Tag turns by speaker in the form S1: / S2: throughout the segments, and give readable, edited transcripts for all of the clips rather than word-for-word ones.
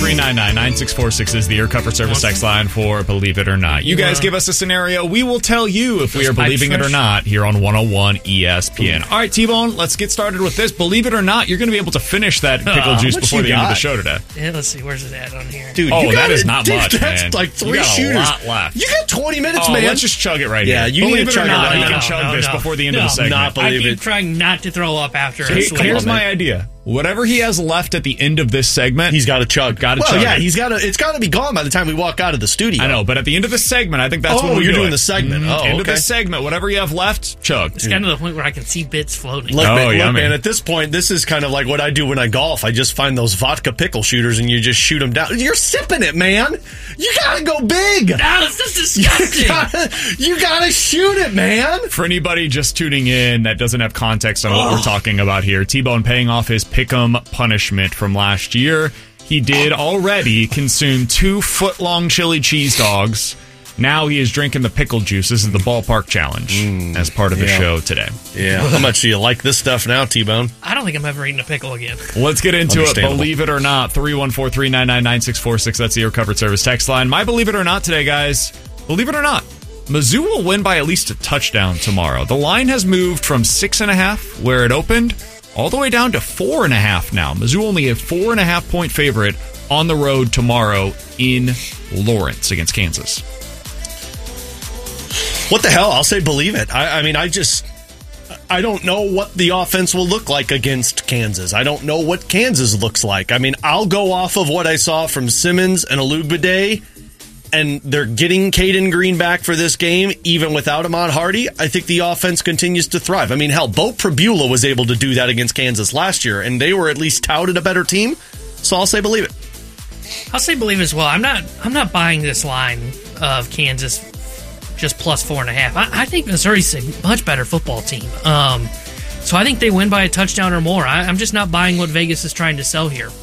S1: 403-999-9646 is the Air Comfort Service text line for Believe It or Not. You guys give us a scenario. We will tell you if we are believing it or not here on 101 ESPN. All right, T-Bone, let's get started with this. Believe it or not, you're going to be able to finish that pickle juice before the end of the show today.
S2: Yeah, let's see. Where's it at on here?
S3: Dude,
S1: that is not much, man.
S3: That's like 3 shooters.
S1: You got a lot left.
S3: You got 20 minutes, man.
S1: Let's just chug it right
S3: here.
S1: Yeah,
S3: you
S1: believe
S3: need to chug
S1: it or not,
S3: it right
S1: you
S3: now.
S1: can chug this before the end of the segment.
S3: Not believe
S2: I keep trying not to throw up after.
S1: Here's my idea. Whatever he has left at the end of this segment,
S3: he's got to chug.
S1: chug
S3: yeah,
S1: it.
S3: It's got to be gone by the time we walk out of the studio.
S1: I know, but at the end of the segment, I think that's when
S3: you're
S1: do
S3: doing
S1: it.
S3: the segment.
S1: End of the segment, whatever you have left, chug.
S2: It's kind of the point where I can see bits floating.
S3: Look, man, at this point, this is kind of like what I do when I golf. I just find those vodka pickle shooters and you just shoot them down. You're sipping it, man. You got to go big.
S2: That's just disgusting.
S3: You got to shoot it, man.
S1: For anybody just tuning in that doesn't have context on what we're talking about here, T-Bone paying off his pick'em punishment from last year. He did already consume 2 foot-long chili cheese dogs. Now he is drinking the pickle juice. This is the ballpark challenge as part of the show today.
S3: Yeah. How much do you like this stuff now, T-Bone?
S2: I don't think I'm ever eating a pickle again.
S1: Let's get into it. Believe it or not, 314-399-9646. That's the Air Comfort Service text line. My believe it or not today, guys. Believe it or not, Mizzou will win by at least a touchdown tomorrow. The line has moved from 6.5, where it opened, all the way down to 4.5 now. Mizzou only a 4.5 point favorite on the road tomorrow in Lawrence against Kansas.
S3: What the hell? I'll say believe it. I don't know what the offense will look like against Kansas. I don't know what Kansas looks like. I mean, I'll go off of what I saw from Simmons and Olugbade, and they're getting Caden Green back for this game, even without Ahmad Hardy. I think the offense continues to thrive. I mean, hell, Bo Prabula was able to do that against Kansas last year, and they were at least touted a better team. So I'll say believe it.
S2: I'll say believe as well. I'm not buying this line of Kansas just plus 4.5. I think Missouri's a much better football team. So I think they win by a touchdown or more. I'm just not buying what Vegas is trying to sell here.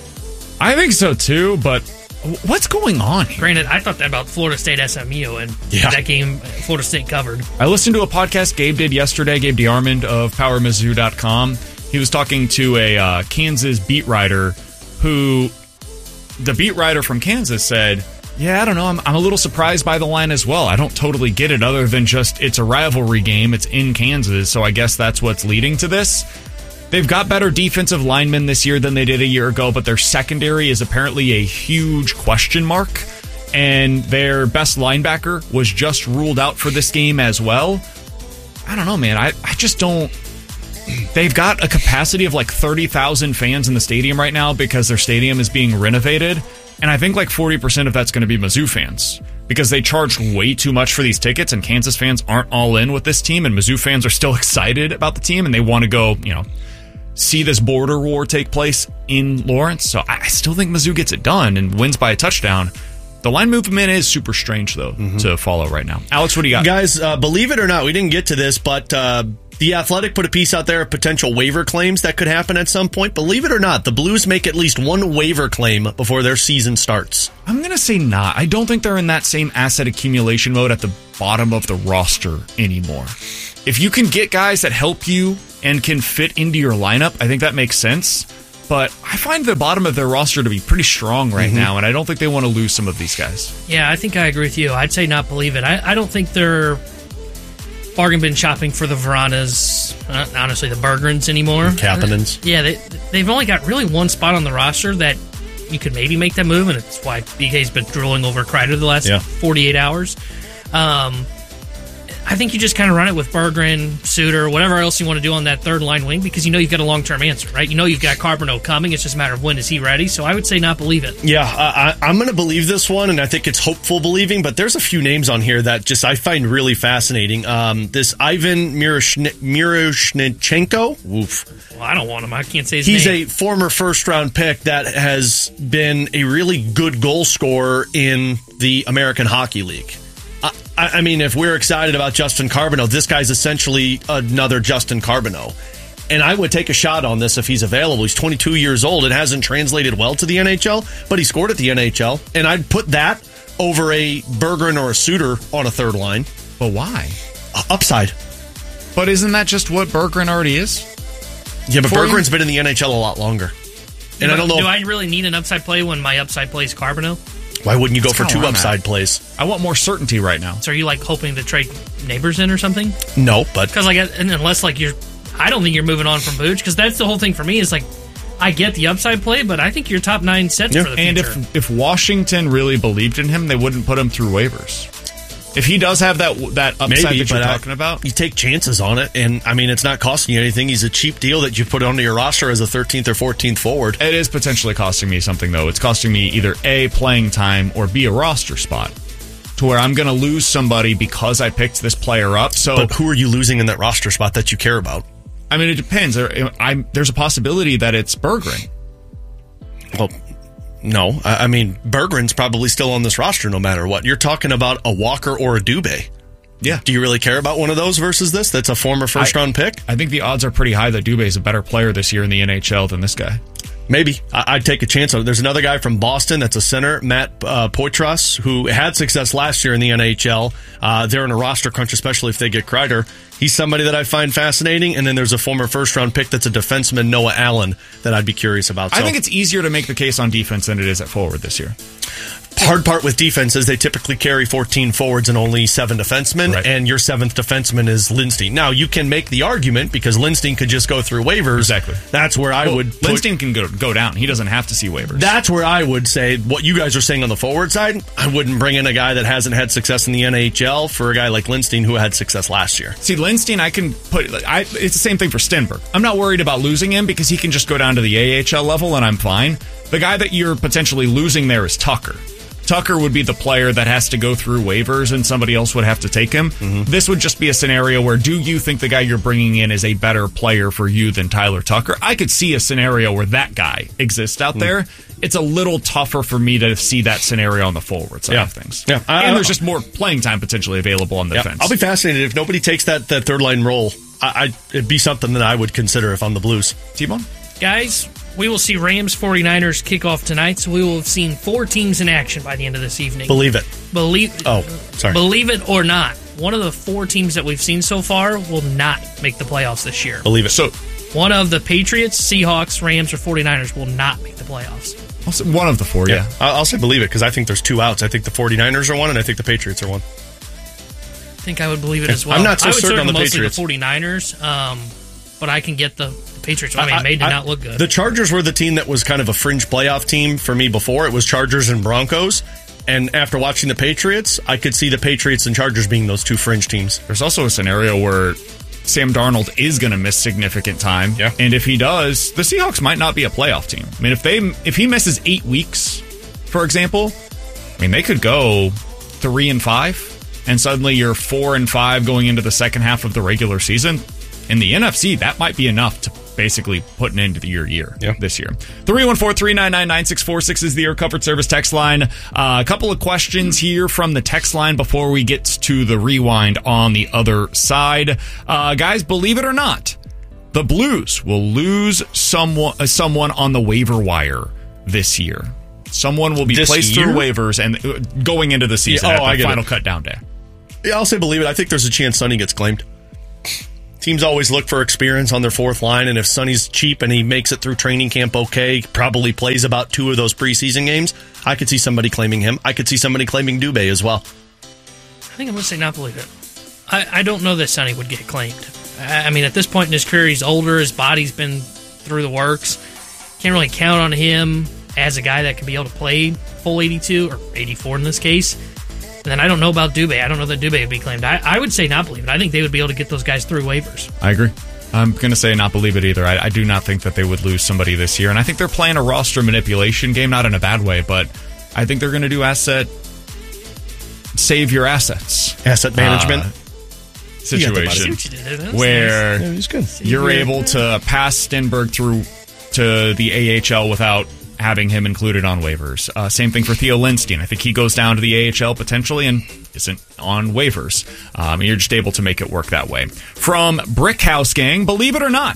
S1: I think so too, but what's going on here?
S2: Granted, I thought that about Florida State SMU, and that game Florida State covered.
S1: I listened to a podcast Gabe did yesterday, Gabe DeArmond of PowerMizzou.com. He was talking to a Kansas beat writer who, the beat writer from Kansas said, yeah, I don't know, I'm a little surprised by the line as well. I don't totally get it other than just it's a rivalry game. It's in Kansas, so I guess that's what's leading to this. They've got better defensive linemen this year than they did a year ago, but their secondary is apparently a huge question mark, and their best linebacker was just ruled out for this game as well. I don't know, man. I just don't... They've got a capacity of like 30,000 fans in the stadium right now because their stadium is being renovated, and I think like 40% of that's going to be Mizzou fans because they charge way too much for these tickets, and Kansas fans aren't all in with this team, and Mizzou fans are still excited about the team, and they want to go, see this border war take place in Lawrence. So I still think Mizzou gets it done and wins by a touchdown. The line movement is super strange, though, to follow right now. Alex, what do you got?
S3: Guys, believe it or not, we didn't get to this, but The Athletic put a piece out there of potential waiver claims that could happen at some point. Believe it or not, the Blues make at least one waiver claim before their season starts.
S1: I'm going to say not. I don't think they're in that same asset accumulation mode at the bottom of the roster anymore. If you can get guys that help you and can fit into your lineup, I think that makes sense. But I find the bottom of their roster to be pretty strong right now, and I don't think they want to lose some of these guys.
S2: Yeah, I think I agree with you. I'd say not believe it. I don't think they're bargain bin shopping for the Veranas, honestly, the Bergerons anymore.
S3: Kapanens.
S2: Yeah, they've only got really one spot on the roster that you could maybe make that move, and it's why BK's been drooling over Kreider the last 48 hours. I think you just kind of run it with Bergeron, Suter, whatever else you want to do on that third line wing, because you know you've got a long-term answer, right? You know you've got Carbono coming. It's just a matter of when is he ready. So I would say not believe it.
S3: Yeah, I'm going to believe this one, and I think it's hopeful believing, but there's a few names on here that just I find really fascinating. This Ivan Miroshnichenko. Oof.
S2: Well, I don't want him. I can't say his
S3: name. He's a former first-round pick that has been a really good goal scorer in the American Hockey League. I mean, if we're excited about Justin Carbono, this guy's essentially another Justin Carbono. And I would take a shot on this if he's available. He's 22 years old. It hasn't translated well to the NHL, but he scored at the NHL. And I'd put that over a Bergeron or a Suter on a third line.
S1: But why?
S3: Upside.
S1: But isn't that just what Bergeron already is?
S3: Yeah, but Bergeron's been in the NHL a lot longer. And I don't know.
S2: Do I really need an upside play when my upside play is Carbonell?
S3: Why wouldn't you go for
S1: kinda
S3: two
S1: where I'm
S3: upside
S1: at.
S3: plays?
S1: I want more certainty right now.
S2: So are you like hoping to trade Neighbors in or something?
S3: No, but
S2: Because and unless like I don't think you're moving on from Booch, because that's the whole thing for me is like I get the upside play, but I think you're top 9 sets for the
S1: And
S2: future.
S1: if Washington really believed in him, they wouldn't put him through waivers. If he does have that upside
S3: maybe,
S1: that you're
S3: but
S1: talking about,
S3: you take chances on it, and I mean, it's not costing you anything. He's a cheap deal that you put onto your roster as a 13th or 14th forward.
S1: it is potentially costing me something, though. It's costing me either A, playing time, or B, a roster spot, to where I'm going to lose somebody because I picked this player up. So,
S3: But who are you losing in that roster spot that you care about?
S1: I mean, it depends. There's a possibility that it's Berggren.
S3: Well, no. I mean, Berggren's probably still on this roster no matter what. You're talking about a Walker or a Dubé.
S1: Yeah.
S3: Do you really care about one of those versus this? That's a former first-round pick?
S1: I think the odds are pretty high that Dubé is a better player this year in the NHL than this guy.
S3: Maybe. I'd take a chance on it. There's another guy from Boston that's a center, Matt Poitras, who had success last year in the NHL. They're in a roster crunch, especially if they get Kreider. He's somebody that I find fascinating. And then there's a former first-round pick that's a defenseman, Noah Allen, that I'd be curious about.
S1: I think it's easier to make the case on defense than it is at forward this year.
S3: Hard part with defense is they typically carry 14 forwards and only 7 defensemen,
S1: Right.
S3: and your 7th defenseman is Lindstein. Now, you can make the argument because Lindstein could just go through waivers.
S1: Exactly.
S3: That's where I would put...
S1: Lindstein can go down. He doesn't have to see waivers.
S3: That's where I would say what you guys are saying on the forward side. I wouldn't bring in a guy that hasn't had success in the NHL for a guy like Lindstein who had success last year.
S1: See, Lindstein, I can put... it's the same thing for Stenberg. I'm not worried about losing him because he can just go down to the AHL level and I'm fine. The guy that you're potentially losing there is Tucker. Tucker would be the player that has to go through waivers and somebody else would have to take him. Mm-hmm. This would just be a scenario where do you think the guy you're bringing in is a better player for you than Tyler Tucker? I could see a scenario where that guy exists out there. It's a little tougher for me to see that scenario on the forward side of things.
S3: Yeah.
S1: And there's just more playing time potentially available on the defense.
S3: I'll be fascinated if nobody takes that third line role. It'd be something that I would consider if I'm the Blues.
S1: T-Bone?
S2: Guys, we will see Rams 49ers kick off tonight, so we will have seen 4 teams in action by the end of this evening.
S3: Believe it.
S2: Believe it or not, one of the 4 teams that we've seen so far will not make the playoffs this year.
S3: Believe it.
S1: So
S2: one of the Patriots, Seahawks, Rams, or 49ers will not make the playoffs.
S1: I'll say one of the 4, yeah.
S3: I'll say believe it because I think there's 2 outs. I think the 49ers are one and I think the Patriots are one.
S2: I think I would believe it as well.
S3: I'm not so
S2: I would
S3: certain on the
S2: mostly
S3: Patriots.
S2: the 49ers, but I can get the Patriots. I mean, they did not look good.
S3: The Chargers were the team that was kind of a fringe playoff team for me before. It was Chargers and Broncos. And after watching the Patriots, I could see the Patriots and Chargers being those 2 fringe teams.
S1: There's also a scenario where Sam Darnold is going to miss significant time.
S3: Yeah.
S1: And if he does, the Seahawks might not be a playoff team. I mean, if he misses 8 weeks, for example, I mean, they could go 3-5, and suddenly you're 4-5 going into the second half of the regular season. In the NFC, that might be enough to basically put an end to your year this year. 314-399-9646 is the Air Comfort Service text line. A couple of questions here from the text line before we get to the rewind on the other side. Guys, believe it or not, the Blues will lose someone on the waiver wire this year. Someone will be placed through waivers and going into the season at the final cut down day.
S3: Yeah, I'll say believe it. I think there's a chance Sonny gets claimed. Teams always look for experience on their 4th line, and if Sonny's cheap and he makes it through training camp okay, probably plays about 2 of those preseason games, I could see somebody claiming him. I could see somebody claiming Dubé as well.
S2: I think I'm going to say not believe it. I don't know that Sonny would get claimed. I mean, at this point in his career, he's older. His body's been through the works. Can't really count on him as a guy that could be able to play full 82 or 84 in this case. And then I don't know about Dubé. I don't know that Dubé would be claimed. I would say not believe it. I think they would be able to get those guys through waivers.
S1: I agree. I'm going to say not believe it either. I do not think that they would lose somebody this year. And I think they're playing a roster manipulation game, not in a bad way, but I think they're going to do save your assets.
S3: Asset management.
S1: Situation where you're able to pass Stenberg through to the AHL without having him included on waivers. Same thing for Theo Lindstein. I think he goes down to the AHL potentially and isn't on waivers. You're just able to make it work that way. From Brickhouse Gang, believe it or not,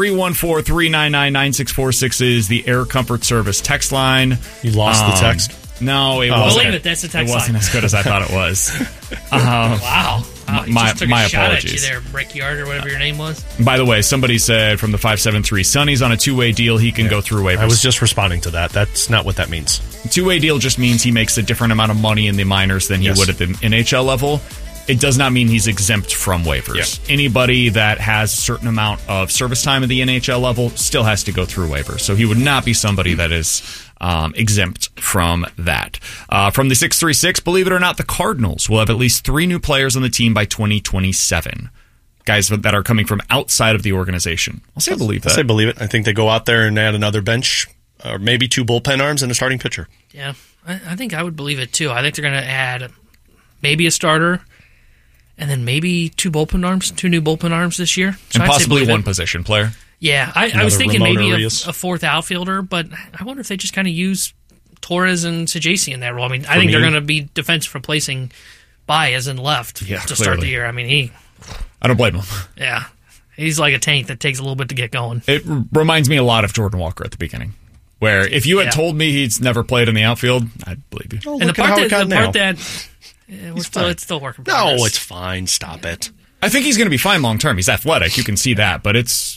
S1: 314-399-9646 is the Air Comfort Service text line.
S3: You lost the text.
S1: No, it
S2: I'll
S1: wasn't.
S2: believe it. That's the text
S1: It wasn't
S2: line.
S1: as good as I thought it was.
S2: Wow. He
S1: My-
S2: just took
S1: my
S2: a shot
S1: apologies.
S2: at you there, Brickyard, or whatever your name was.
S1: By the way, somebody said from the 573, Sonny's on a two-way deal. He can go through waivers.
S3: I was just responding to that. That's not what that means.
S1: Two-way deal just means he makes a different amount of money in the minors than he
S3: Yes.
S1: would at the NHL level. It does not mean he's exempt from waivers.
S3: Yeah.
S1: Anybody that has a certain amount of service time at the NHL level still has to go through waivers. So he would not be somebody that is exempt from that. From the 636, believe it or not, the Cardinals will have at least 3 new players on the team by 2027. Guys that are coming from outside of the organization. I'll say believe that.
S3: I say believe it. I think they go out there and add another bench, or maybe 2 bullpen arms and a starting pitcher.
S2: Yeah, I think I would believe it too. I think they're going to add maybe a starter, and then maybe 2 new bullpen arms this year. So
S1: and
S2: I'd say
S1: possibly
S2: believe
S1: one
S2: it.
S1: position player.
S2: Yeah, I was
S3: Another
S2: thinking
S3: Ramon
S2: maybe a
S3: Urias.
S2: 4th outfielder, but I wonder if they just kind of use Torres and Sajasi in that role. I mean, I think they're going to be defensive replacing Baez in left to start
S1: clearly.
S2: the year. I mean,
S1: I don't blame him.
S2: he's like a tank that takes a little bit to get going.
S1: It reminds me a lot of Jordan Walker at the beginning, where if you had told me he's never played in the outfield, I'd believe you.
S3: Oh,
S2: And the
S3: look at how it got now.
S2: it's still working.
S3: No, it's fine. Stop it.
S1: I think he's going to be fine long term. He's athletic. You can see that, but it's...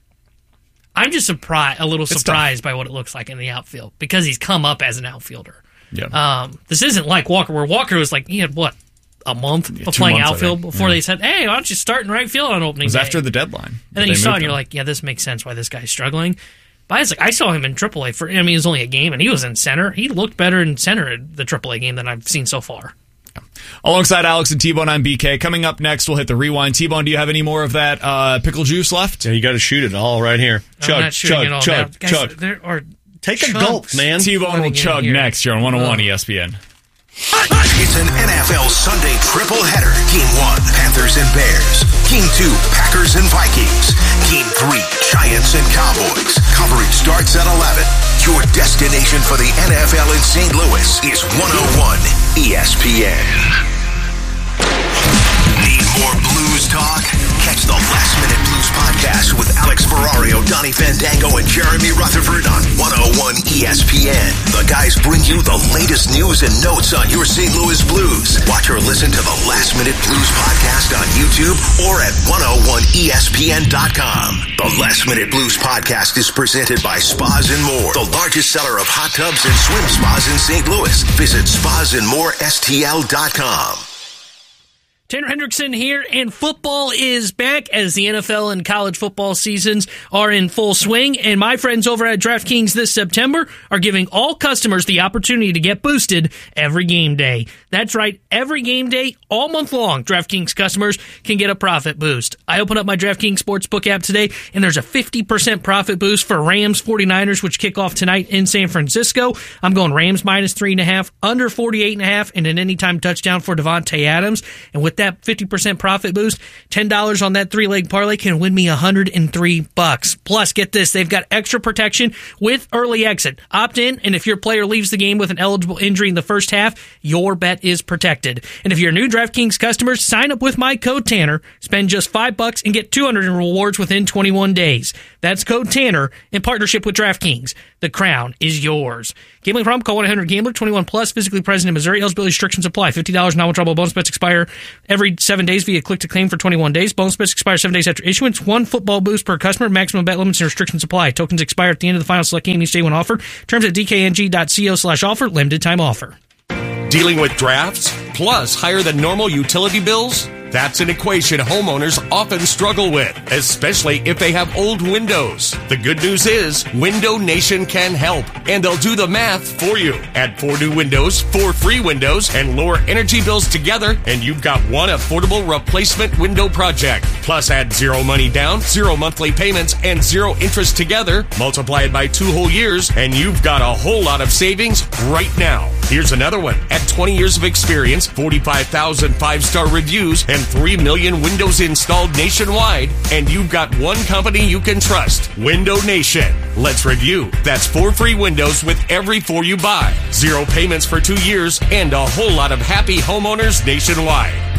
S2: I'm just a little
S1: tough.
S2: surprised by what it looks like in the outfield because he's come up as an outfielder.
S1: Yeah.
S2: This isn't like Walker, where Walker was like, he had what, a month of
S1: 2
S2: playing
S1: months, I
S2: outfield
S1: think.
S2: before
S1: Yeah.
S2: they said, hey, why don't you start in right field on opening
S1: It was
S2: day?
S1: after the deadline.
S2: And then you saw it and you're like, yeah, this makes sense why this guy's struggling. But I saw him in AAA it was only a game, and he was in center. He looked better in center at the AAA game than I've seen so far.
S1: Alongside Alex and T-Bone, I'm BK. Coming up next, we'll hit the rewind. T-Bone, do you have any more of that pickle juice left?
S3: Yeah, you got to shoot it all right here.
S2: I'm not shooting it all now. Guys,
S3: chug.
S2: there are
S3: Take a
S2: chunks.
S3: gulp, man.
S1: T-Bone will
S2: Flooding in
S1: chug
S2: here.
S1: next here on 101 ESPN.
S4: It's an NFL Sunday triple header. Game 1, Panthers and Bears. Game 2, Packers and Vikings. Game 3, Giants and Cowboys. Coverage starts at 11. Your destination for the NFL in St. Louis is 101 ESPN. Need more blues talk? Catch the Last Minute Blues podcast with Alex Ferrario, Donnie Fandango, and Jeremy Rutherford on 101 ESPN. The guys bring you the latest news and notes on your St. Louis Blues. Watch or listen to the Last Minute Blues podcast on YouTube or at 101ESPN.com. The Last Minute Blues podcast is presented by Spas and More, the largest seller of hot tubs and swim spas in St. Louis. Visit spasandmorestl.com.
S2: Tanner Hendrickson here, and football is back as the NFL and college football seasons are in full swing. And my friends over at DraftKings this September are giving all customers the opportunity to get boosted every game day. That's right, every game day, all month long, DraftKings customers can get a profit boost. I opened up my DraftKings Sportsbook app today, and there's a 50% profit boost for Rams 49ers, which kick off tonight in San Francisco. I'm going Rams minus 3.5, under 48.5, and an anytime touchdown for Devontae Adams. And with that 50% profit boost, $10 on that 3-leg parlay can win me $103. Plus, get this, they've got extra protection with early exit. Opt in, and if your player leaves the game with an eligible injury in the first half, your bet is protected. And if you're a new DraftKings customer, sign up with my code Tanner, spend just $5 and get $200 in rewards within 21 days. That's code Tanner in partnership with DraftKings. The crown is yours. Gambling problem? Call 1-800-GAMBLER. 21 plus. Physically present in Missouri. Eligibility restrictions apply. $50 non-withdrawable bonus bets expire every 7 days via click to claim for 21 days. Bonus bets expire 7 days after issuance. 1 football boost per customer. Maximum bet limits and restrictions apply. Tokens expire at the end of the final select game each day when offered. Terms at dkng.co/offer. Limited time offer.
S5: Dealing with drafts plus higher than normal utility bills? That's an equation homeowners often struggle with, especially if they have old windows. The good news is Window Nation can help, and they'll do the math for you. Add 4 new windows, 4 free windows, and lower energy bills together, and you've got one affordable replacement window project. Plus add 0 money down, 0 monthly payments, and 0 interest together. Multiply it by 2 whole years, and you've got a whole lot of savings right now. Here's another one. At 20 years of experience, 45,000 5-star reviews, and 3 million windows installed nationwide, and you've got one company you can trust, Window Nation. Let's review. That's 4 free windows with every 4 you buy, 0 payments for 2 years, and a whole lot of happy homeowners nationwide.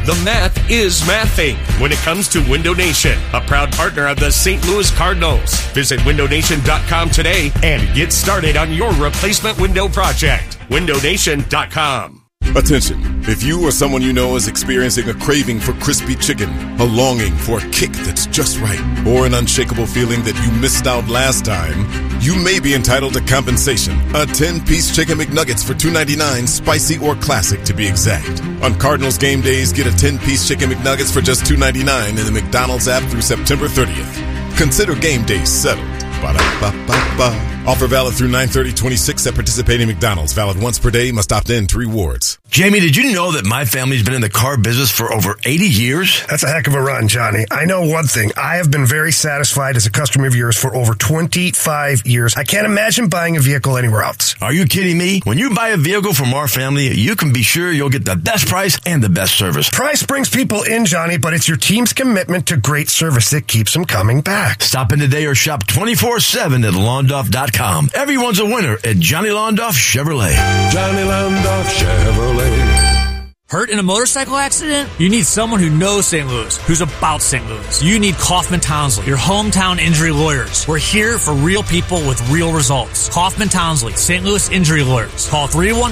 S5: The math is mathing when it comes to Window Nation, a proud partner of the St. Louis Cardinals. Visit windownation.com today and get started on your replacement window project. windownation.com.
S6: Attention. If you or someone you know is experiencing a craving for crispy chicken, a longing for a kick that's just right, or an unshakable feeling that you missed out last time, you may be entitled to compensation. A 10-piece Chicken McNuggets for $2.99, spicy or classic to be exact. On Cardinals game days, get a 10-piece Chicken McNuggets for just $2.99 in the McDonald's app through September 30th. Consider game days settled. Ba-da-ba-ba-ba. Offer valid through 9/30/26 at participating McDonald's. Valid once per day. Must opt in to rewards.
S7: Jamie, did you know that my family's been in the car business for over 80 years?
S8: That's a heck of a run, Johnny. I know one thing. I have been very satisfied as a customer of yours for over 25 years. I can't imagine buying a vehicle anywhere else.
S7: Are you kidding me? When you buy a vehicle from our family, you can be sure you'll get the best price and the best service.
S8: Price brings people in, Johnny, but it's your team's commitment to great service that keeps them coming back.
S7: Stop in today or shop 24/7 at Londoff.com. Everyone's a winner at Johnny Londoff Chevrolet.
S9: Johnny Londoff Chevrolet.
S10: Hurt in a motorcycle accident? You need someone who knows St. Louis, who's about St. Louis. You need Kaufman Townsley, your hometown injury lawyers. We're here for real people with real results. Kaufman Townsley, St. Louis Injury Lawyers. Call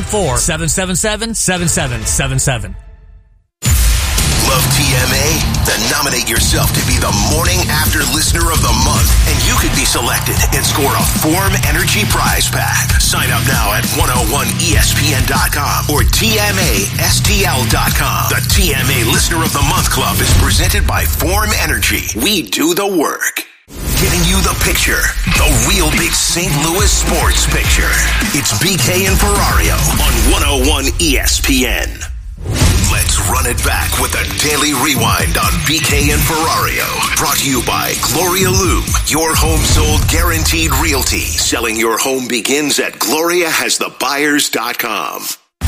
S10: 314-777-7777.
S4: Love TMA? Then nominate yourself to be the Morning After Listener of the Month, and you could be selected and score a Form Energy prize pack. Sign up now at 101ESPN.com or TMASTL.com. The TMA Listener of the Month Club is presented by Form Energy. We do the work. Getting you the picture, the real big St. Louis sports picture. It's BK and Ferrario on 101 ESPN. Let's run it back with a daily rewind on BK and Ferrario. Brought to you by Gloria Lou, your home sold guaranteed realty. Selling your home begins at GloriaHasTheBuyers.com.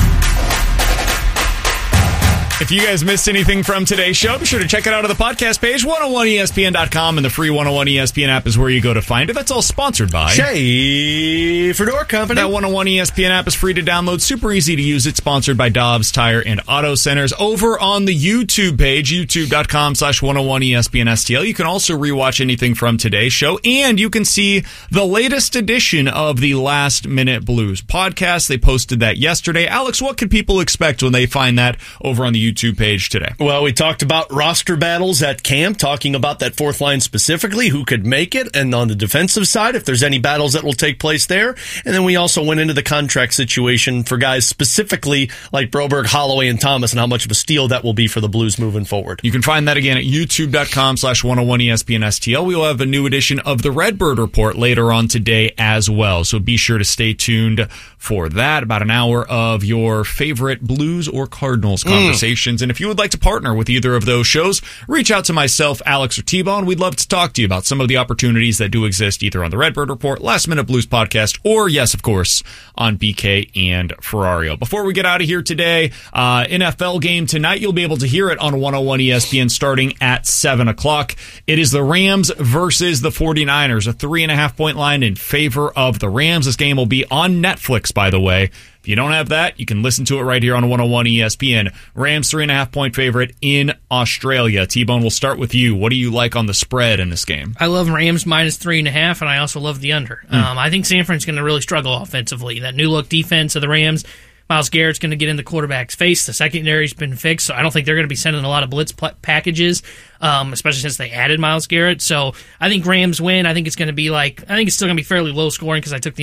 S1: If you guys missed anything from today's show, be sure to check it out on the podcast page. 101ESPN.com and the free 101 ESPN app is where you go to find it. That's all sponsored by
S3: Schaefer Door Company.
S1: That 101 ESPN app is free to download. Super easy to use. It's sponsored by Dobbs Tire and Auto Centers. Over on the YouTube page, youtube.com/101 ESPN STL. You can also rewatch anything from today's show, and you can see the latest edition of the Last Minute Blues podcast. They posted that yesterday. Alex, what can people expect when they find that over on the YouTube page today?
S3: Well, we talked about roster battles at camp, talking about that fourth line specifically, who could make it, and on the defensive side, if there's any battles that will take place there. And then we also went into the contract situation for guys specifically like Broberg, Holloway, and Thomas, and how much of a steal that will be for the Blues moving forward.
S1: You can find that again at youtube.com/101 ESPN STL. We will have a new edition of the Redbird Report later on today as well, so be sure to stay tuned for that. About an hour of your favorite Blues or Cardinals conversations. And if you would like to partner with either of those shows, reach out to myself, Alex, or T-Bone. We'd love to talk to you about some of the opportunities that do exist either on the Redbird Report, Last Minute Blues podcast, or, yes, of course, on BK and Ferrario. Before we get out of here today, NFL game tonight. You'll be able to hear it on 101 ESPN starting at 7 o'clock. It is the Rams versus the 49ers, a 3.5-point line in favor of the Rams. This game will be on Netflix, by the way. If you don't have that, you can listen to it right here on 101 ESPN. Rams 3.5-point favorite in Australia. T-Bone, we'll start with you. What do you like on the spread in this game?
S2: I love Rams minus 3.5, and I also love the under. I think San Fran's going to really struggle offensively. That new look defense of the Rams, Myles Garrett's going to get in the quarterback's face. The secondary's been fixed, so I don't think they're going to be sending a lot of blitz packages, especially since they added Myles Garrett. So I think Rams win. I think it's still going to be fairly low scoring because I took the